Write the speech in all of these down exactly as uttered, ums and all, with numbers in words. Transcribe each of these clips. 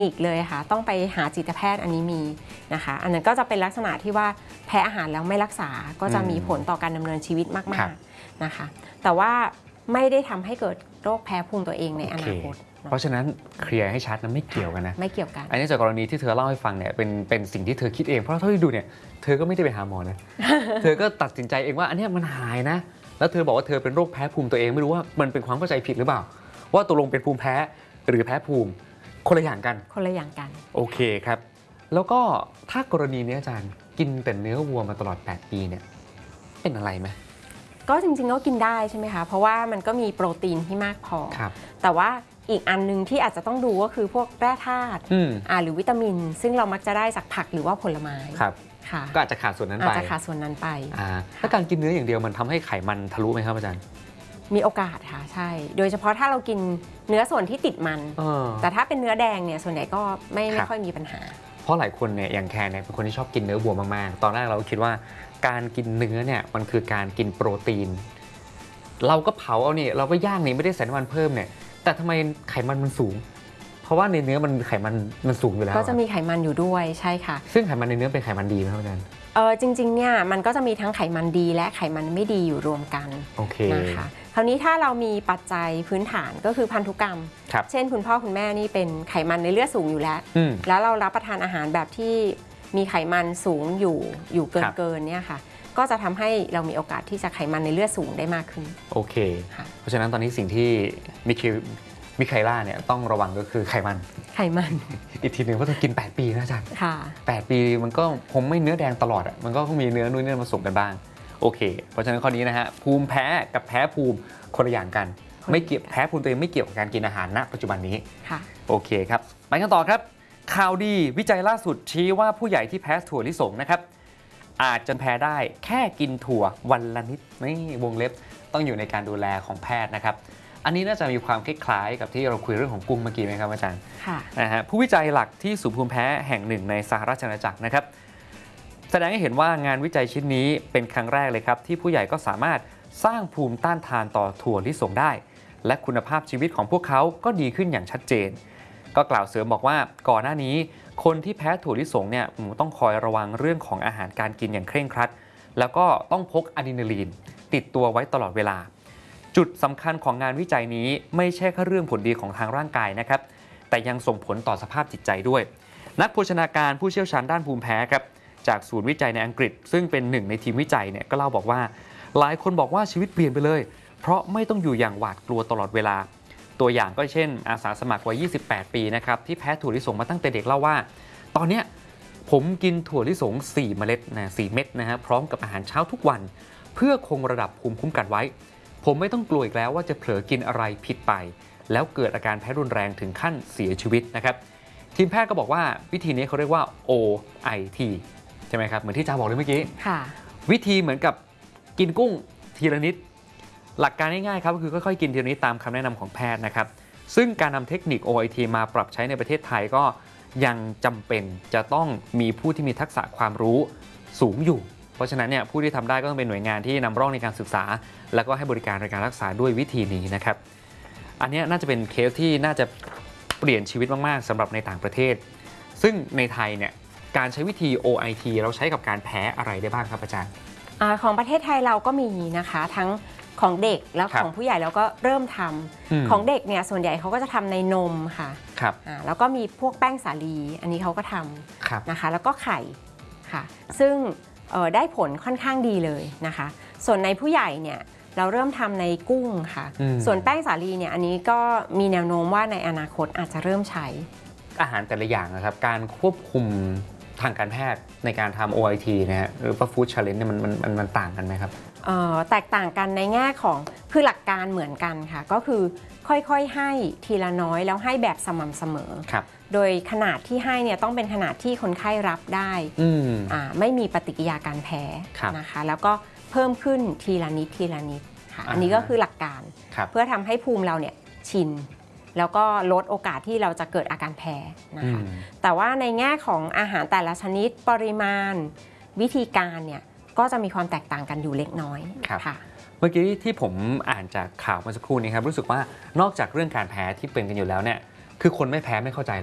อีกเลยค่ะต้องไปหาจิตแพทย์อันนี้มีนะคะอันนั้นก็จะเป็นลักษณะที่ว่าแพ้อาหารแล้วไม่รักษาก็จะมีผลต่อการดำเนินชีวิตมากๆนะคะแต่ว่าไม่ได้ทำให้เกิดโรคแพ้ภูมิตัวเองในอนาคตเพราะฉะนั้นเคลียร์ให้ชัดนะไม่เกี่ยวกันนะไม่เกี่ยวกันอันนี้จากกรณีที่เธอเล่าให้ฟังเนี่ยเป็นเป็นสิ่งที่เธอคิดเองเพราะเท่าที่ดูเนี่ยเธอก็ไม่ได้ไปหาหมอนะ เธอก็ตัดสินใจเองว่าอันนี้มันหายนะแล้วเธอบอกว่าเธอเป็นโรคแพ้ภูมิตัวเองไม่รู้ว่ามันเป็นความเข้าใจผิดหรือเปล่าว่าตกลงเป็นภูมิแพ้หรือแพ้ภูมิคนละอย่างกันคนละอย่างกันโอเคครับแล้วก็ถ้ากรณีนี้อาจารย์กินแต่เนื้อวัวมาตลอดแปดปีเนี่ยเป็นอะไรไหมก็จริงๆก็กินได้ใช่ไหมคะเพราะว่ามันก็มีโปรตีนที่มากพอแต่ว่าอีกอันนึงที่อาจจะต้องดูก็คือพวกแร่ธาตุหรือวิตามินซึ่งเรามักจะได้จากผักหรือว่าผลไม้ก็อาจจะขาดส่วนนั้นไปอาจจะขาดส่วนนั้นไปถ้าการกินเนื้ออย่างเดียวมันทำให้ไขมันทะลุไหมครับอาจารย์มีโอกาสค่ะใช่โดยเฉพาะถ้าเรากินเนื้อส่วนที่ติดมันแต่ถ้าเป็นเนื้อแดงเนี่ยส่วนใหญ่ก็ไม่ไม่ค่อยมีปัญหาเพราะหลายคนเนี่ยอย่างแคร์เนี่ยเป็นคนที่ชอบกินเนื้อวัวมากๆตอนแรกเราคิดว่าการกินเนื้อเนี่ยมันคือการกินโปรตีนเราก็เผาเอาเนี่ยเราก็ย่างนี่ไม่ได้ใส่น้ำมันเพิ่มเนี่ยแต่ทำไมไขมันมันสูงเพราะว่าในเนื้อมันไขมันมันสูงอยู่แล้วก็จะมีไขมันอยู่ด้วยใช่ค่ะซึ่งไขมันในเนื้อเป็นไขมันดีไหมครับอาจารย์เออจริงๆเนี่ยมันก็จะมีทั้งไขมันดีและไขมันไม่ดีอยู่รวมกันนะคะคราวนี้ถ้าเรามีปัจจัยพื้นฐานก็คือพันธุกรรมเช่นคุณพ่อคุณแม่นี่เป็นไขมันในเลือดสูงอยู่แล้วแล้วเรารับประทานอาหารแบบที่มีไขมันสูงอยู่อยู่เกินเกินเนี่ยค่ะก็จะทำให้เรามีโอกาสที่จะไขมันในเลือดสูงได้มากขึ้นโอเคเพราะฉะนั้นตอนนี้สิ่งที่มิเคมิเคล่าเนี่ยต้องระวังก็คือไขมันไขมันอีกทีหนึ่งว่าต้องกินแปดปีนะอาจารย์ค่ะแปดปีมันก็คงไม่เนื้อแดงตลอดอ่ะมันก็คงมีเนื้อนุ่นนี่ผสมกันบ้างโอเคเพราะฉะนั้นข้อนี้นะฮะภูมิแพ้กับแพ้ภูมิคนละอย่างกันไม่เกี่ยวแพ้ภูมิตัวเองไม่เกี่ยวกับการกินอาหารณปัจจุบันนี้ค่ะโอเคครับไปกันต่อครับข่าวดีวิจัยล่าสุดชี้ว่าผู้ใหญ่ที่แพ้ถั่วลิสงนะครับอาจจะแพ้ได้แค่กินถั่ววันละนิดนี่วงเล็บต้องอยู่ในการดูแลของแพทย์นะครับอันนี้น่าจะมีความคล้ายๆกับที่เราคุยเรื่องของกุ้งเมื่อกี้ไหมครับอาจารย์ค่ะนะฮะผู้วิจัยหลักที่ศูนย์ภูมิแพ้แห่งหนึ่งในสหราชอาณาจักรนะครับแสดงให้เห็นว่างานวิจัยชิ้นนี้เป็นครั้งแรกเลยครับที่ผู้ใหญ่ก็สามารถสร้างภูมิต้านทานต่อถั่วลิสงได้และคุณภาพชีวิตของพวกเขาก็ดีขึ้นอย่างชัดเจนก็กล่าวเสริมบอกว่าก่อนหน้านี้คนที่แพ้ถั่วลิสงเนี่ยต้องคอยระวังเรื่องของอาหารการกินอย่างเคร่งครัดแล้วก็ต้องพกอะดรีนาลีนติดตัวไว้ตลอดเวลาจุดสำคัญของงานวิจัยนี้ไม่ใช่แค่เรื่องผลดีของทางร่างกายนะครับแต่ยังส่งผลต่อสภาพจิตใจด้วยนักโภชนาการผู้เชี่ยวชาญด้านภูมิแพ้ครับจากศูนย์วิจัยในอังกฤษซึ่งเป็นหนึ่งในทีมวิจัยเนี่ยก็เล่าบอกว่าหลายคนบอกว่าชีวิตเปลี่ยนไปเลยเพราะไม่ต้องอยู่อย่างหวาดกลัวตลอดเวลาตัวอย่างก็เช่นอาสาสมัครวัยยี่สิบแปดปีนะครับที่แพ้ถั่วลิสงมาตั้งแต่เด็กเล่าว่าตอนนี้ผมกินถั่วลิสงสี่เมล็ดนะสี่เม็ดนะฮะพร้อมกับอาหารเช้าทุกวันเพื่อคงระดับภูมิคุ้มกันไว้ผมไม่ต้องกลัวอีกแล้วว่าจะเผลอกินอะไรผิดไปแล้วเกิดอาการแพ้รุนแรงถึงขั้นเสียชีวิตนะครับทีมแพทย์ก็บอกว่าวิธีนี้เขาเรียกว่า โอ ไอ ที ใช่ไหมครับเหมือนที่จ้าบอกเลยเมื่อกี้วิธีเหมือนกับกินกุ้งทีละนิดหลักการง่ายๆครับก็คือค่อยๆกินทีละนิดตามคำแนะนำของแพทย์นะครับซึ่งการนำเทคนิค โอ ไอ ที มาปรับใช้ในประเทศไทยก็ยังจำเป็นจะต้องมีผู้ที่มีทักษะความรู้สูงอยู่เพราะฉะนั้นเนี่ยผู้ที่ทำได้ก็ต้องเป็นหน่วยงานที่นำร่องในการศึกษาแล้วก็ให้บริการในการรักษาด้วยวิธีนี้นะครับอันนี้น่าจะเป็นเคสที่น่าจะเปลี่ยนชีวิตมากๆสำหรับในต่างประเทศซึ่งในไทยเนี่ยการใช้วิธี โอ ไอ ที เราใช้กับการแพ้อะไรได้บ้างครับอาจารย์ของประเทศไทยเราก็มีนะคะทั้งของเด็กแล้วของผู้ใหญ่เราก็เริ่มทำของเด็กเนี่ยส่วนใหญ่เขาก็จะทำในนมค่ะแล้วก็มีพวกแป้งสาลีอันนี้เขาก็ทำนะคะแล้วก็ไข่ค่ะซึ่งได้ผลค่อนข้างดีเลยนะคะส่วนในผู้ใหญ่เนี่ยเราเริ่มทำในกุ้งค่ะส่วนแป้งสาลีเนี่ยอันนี้ก็มีแนวโน้มว่าในอนาคตอาจจะเริ่มใช้อาหารแต่ละอย่างนะครับการควบคุมทางการแพทย์ในการทำ โอ ไอ ที นะฮะหรือว่า Food Challenge เนี่ยมันมันมันต่างกันไหมครับแตกต่างกันในแง่ของคือหลักการเหมือนกันค่ะก็คือค่อยๆให้ทีละน้อยแล้วให้แบบสม่ำเสมอโดยขนาดที่ให้เนี่ยต้องเป็นขนาดที่คนไข้รับได้ไม่มีปฏิกิริยาการแพ้นะคะแล้วก็เพิ่มขึ้นทีละนิดทีละนิดค่ะอันนี้ก็คือหลักการเพื่อทำให้ภูมิเราเนี่ยชินแล้วก็ลดโอกาสที่เราจะเกิดอาการแพ้นะคะแต่ว่าในแง่ของอาหารแต่ละชนิดปริมาณวิธีการเนี่ยก็จะมีความแตกต่างกันอยู่เล็กน้อยค่ะเมื่อกี้ที่ผมอ่านจากข่าวเมื่อสักครู่นี้ครับรู้สึกว่านอกจากเรื่องการแพ้ที่เป็นกันอยู่แล้วเนี่ยคือคนไม่แพ้ไม่เข้าใจหรอก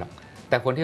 แต่คนที่